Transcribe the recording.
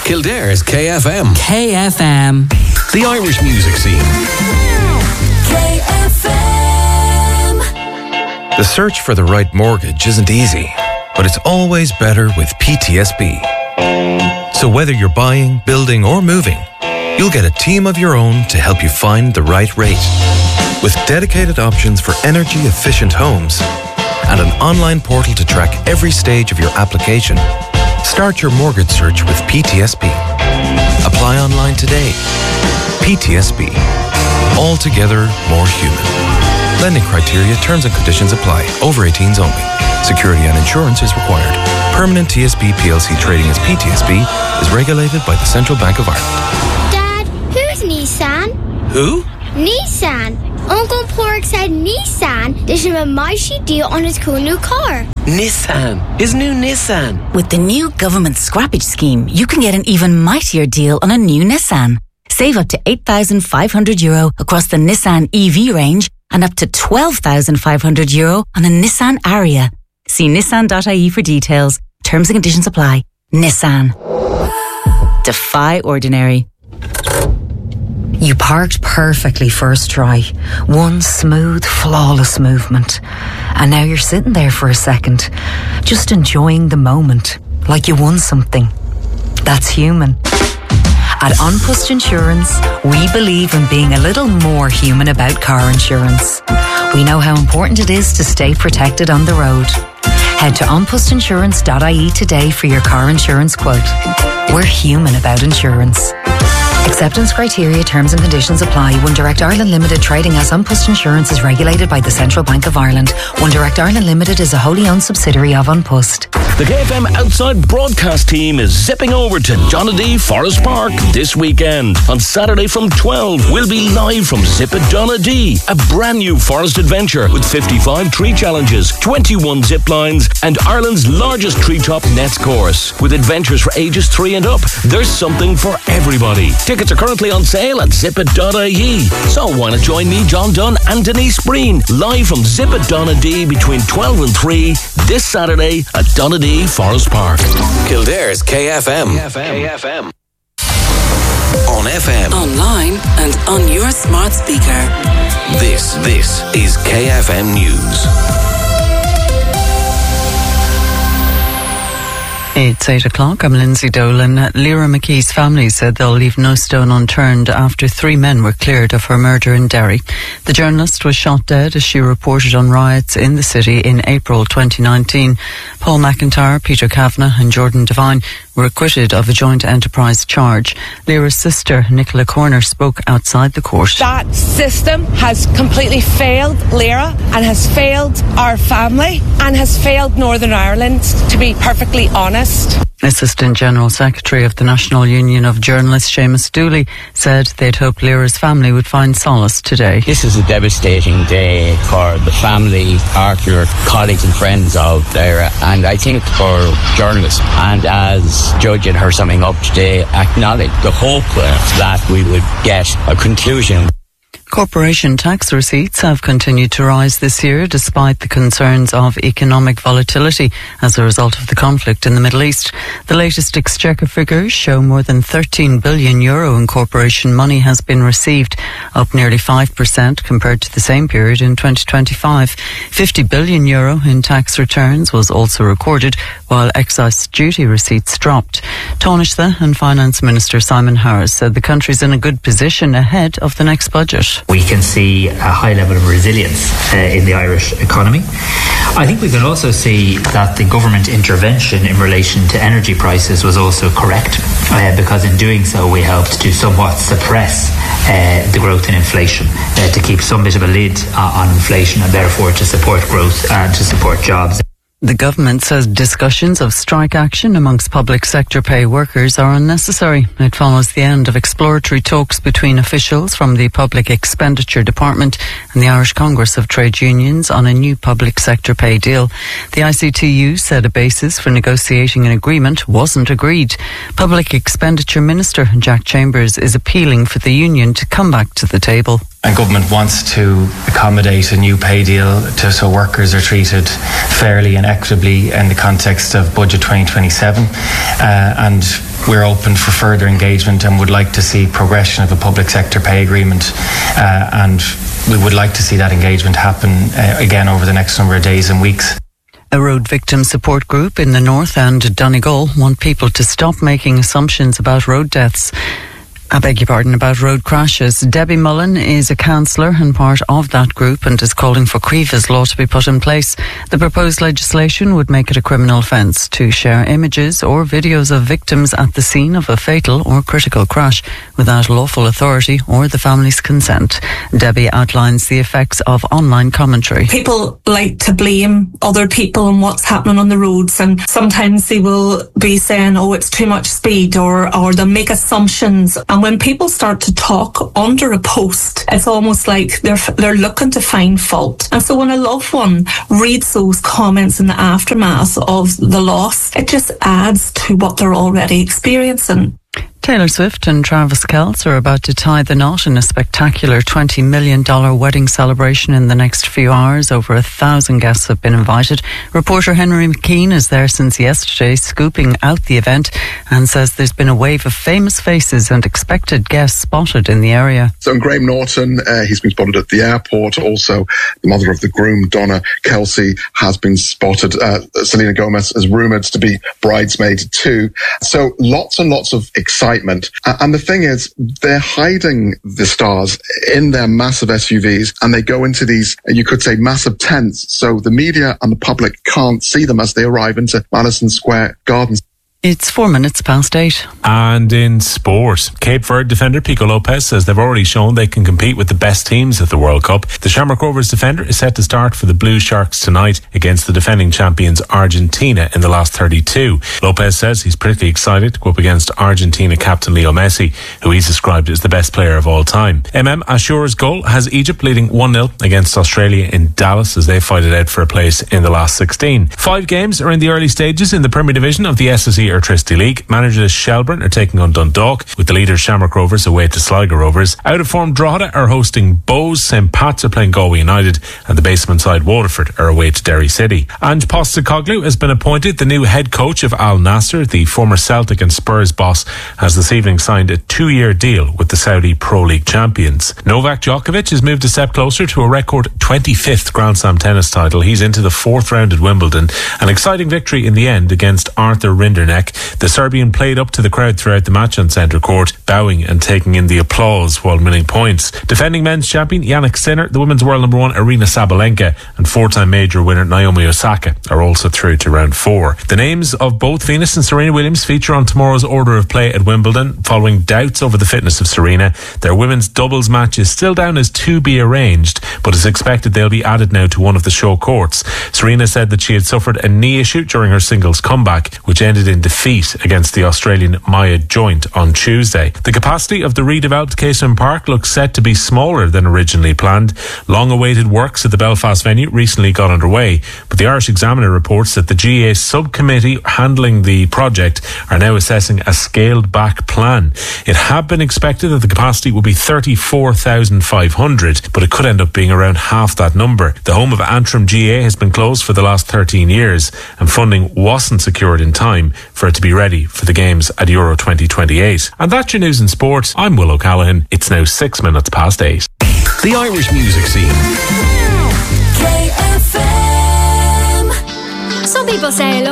Kildare's KFM. KFM. The Irish music scene. KFM. The search for the right mortgage isn't easy, but it's always better with PTSB. So whether you're buying, building or moving, you'll get a team of your own to help you find the right rate. With dedicated options for energy-efficient homes and an online portal to track every stage of your application, start your mortgage search with PTSB. Apply online today. PTSB. Altogether more human. Lending criteria, terms and conditions apply. Over 18s only. Security and insurance is required. Permanent TSB PLC trading as PTSB is regulated by the Central Bank of Ireland. Dad, who's Nissan? Who? Nissan. Uncle Pork said Nissan did him a mighty deal on his cool new car. Nissan. His new Nissan. With the new government scrappage scheme, you can get an even mightier deal on a new Nissan. Save up to €8,500 across the Nissan EV range and up to €12,500 on a Nissan Ariya. See nissan.ie for details. Terms and conditions apply. Nissan. Defy ordinary. You parked perfectly first try. One smooth, flawless movement. And now you're sitting there for a second, just enjoying the moment, like you won something. That's human. At An Post Insurance, we believe in being a little more human about car insurance. We know how important it is to stay protected on the road. Head to onpostinsurance.ie today for your car insurance quote. We're human about insurance. Acceptance criteria, terms and conditions apply. One Direct Ireland Limited trading as An Post Insurance is regulated by the Central Bank of Ireland. One Direct Ireland Limited is a wholly owned subsidiary of An Post. The KFM Outside broadcast team is zipping over to Donadea Forest Park this weekend. On Saturday from 12, we'll be live from Zip at Donadea, a brand new forest adventure with 55 tree challenges, 21 zip lines, and Ireland's largest treetop nets course. With adventures for ages 3 and up, there's something for everybody. Tickets are currently on sale at zip@donadea. So why not join me, John Dunn and Denise Breen, live from Zip at Donadea between 12 and 3 this Saturday at Donadea Forest Park. Kildare's KFM. KFM. On FM. Online and on your smart speaker. This is KFM News. It's 8 o'clock. I'm Lindsay Dolan. Lyra McKee's family said they'll leave no stone unturned after 3 men were cleared of her murder in Derry. The journalist was shot dead as she reported on riots in the city in April 2019. Paul McIntyre, Peter Kavanagh and Jordan Devine were acquitted of a joint enterprise charge. Lyra's sister, Nicola Corner, spoke outside the court. That system has completely failed Lyra and has failed our family and has failed Northern Ireland, to be perfectly honest. Assistant General Secretary of the National Union of Journalists, Seamus Dooley, said they'd hoped Lyra's family would find solace today. This is a devastating day for the family, partner, colleagues and friends of Lyra, and I think for journalists, and as Judge and her summing up today, acknowledge the hope that we would get a conclusion. Corporation tax receipts have continued to rise this year despite the concerns of economic volatility as a result of the conflict in the Middle East. The latest Exchequer figures show more than €13 billion in corporation money has been received, up nearly 5% compared to the same period in 2025. €50 billion in tax returns was also recorded, while excise duty receipts dropped. Taoiseach and Finance Minister Simon Harris said the country's in a good position ahead of the next budget. We can see a high level of resilience in the Irish economy. I think we can also see that the government intervention in relation to energy prices was also correct, because in doing so we helped to somewhat suppress the growth in inflation, to keep some bit of a lid on inflation and therefore to support growth and to support jobs. The government says discussions of strike action amongst public sector pay workers are unnecessary. It follows the end of exploratory talks between officials from the Public Expenditure Department and the Irish Congress of Trade Unions on a new public sector pay deal. The ICTU said a basis for negotiating an agreement wasn't agreed. Public Expenditure Minister Jack Chambers is appealing for the union to come back to the table. And government wants to accommodate a new pay deal so workers are treated fairly and equitably in the context of Budget 2027. And we're open for further engagement and would like to see progression of a public sector pay agreement, and we would like to see that engagement happen again over the next number of days and weeks. A road victim support group in the North and Donegal want people to stop making assumptions about road deaths. About road crashes. Debbie Mullen is a councillor and part of that group and is calling for Creeva's law to be put in place. The proposed legislation would make it a criminal offence to share images or videos of victims at the scene of a fatal or critical crash without lawful authority or the family's consent. Debbie outlines the effects of online commentary. People like to blame other people and what's happening on the roads, and sometimes they will be saying, oh, it's too much speed, or they'll make assumptions. And when people start to talk under a post, it's almost like they're looking to find fault. And so when a loved one reads those comments in the aftermath of the loss, it just adds to what they're already experiencing. Taylor Swift and Travis Kelce are about to tie the knot in a spectacular $20 million wedding celebration in the next few hours. Over 1,000 guests have been invited. Reporter Henry McKean is there since yesterday, scooping out the event, and says there's been a wave of famous faces and expected guests spotted in the area. So Graham Norton, he's been spotted at the airport. Also, the mother of the groom, Donna Kelce, has been spotted. Selena Gomez is rumoured to be bridesmaid too. So lots and lots of excitement. And the thing is, they're hiding the stars in their massive SUVs, and they go into these, you could say, massive tents, so the media and the public can't see them as they arrive into Madison Square Garden. It's 4 minutes past 8. And in sport, Cape Verde defender Pico Lopez says they've already shown they can compete with the best teams at the World Cup. The Shamrock Rovers defender is set to start for the Blue Sharks tonight against the defending champions Argentina in the last 32. Lopez says he's particularly excited to go up against Argentina captain Leo Messi, who he's described as the best player of all time. Ashura's goal has Egypt leading 1-0 against Australia in Dallas as they fight it out for a place in the last 16. 5 games are in the early stages in the Premier Division of the SSE Electricity League. Managers Shelburne are taking on Dundalk, with the leaders Shamrock Rovers away to Sligo Rovers. Out of form Drogheda are hosting Bows, St Pat's are playing Galway United, and the basement side Waterford are away to Derry City. Ange Postecoglou has been appointed the new head coach of Al Nassr. The former Celtic and Spurs boss has this evening signed a 2-year deal with the Saudi Pro League champions. Novak Djokovic has moved a step closer to a record 25th Grand Slam tennis title. He's into the 4th round at Wimbledon. An exciting victory in the end against Arthur Rinderknech. The Serbian played up to the crowd throughout the match on centre court, bowing and taking in the applause while winning points. Defending men's champion Jannik Sinner, the women's world number 1 Aryna Sabalenka, and 4-time major winner Naomi Osaka are also through to round 4. The names of both Venus and Serena Williams feature on tomorrow's order of play at Wimbledon, following doubts over the fitness of Serena. Their women's doubles match is still down as to be arranged, but it's expected they'll be added now to one of the show courts. Serena said that she had suffered a knee issue during her singles comeback, which ended in defeat against the Australian Maya Joint on Tuesday. The capacity of the redeveloped Casement Park looks set to be smaller than originally planned. Long-awaited works at the Belfast venue recently got underway, but the Irish Examiner reports that the GAA subcommittee handling the project are now assessing a scaled-back plan. It had been expected that the capacity would be 34,500, but it could end up being around half that number. The home of Antrim GAA has been closed for the last 13 years, and funding wasn't secured in time for it to be ready for the games at Euro 2028. And that's your news in sport. I'm Will O'Callaghan. It's now 6 minutes past 8. The Irish music scene. KFM. Some people say, look,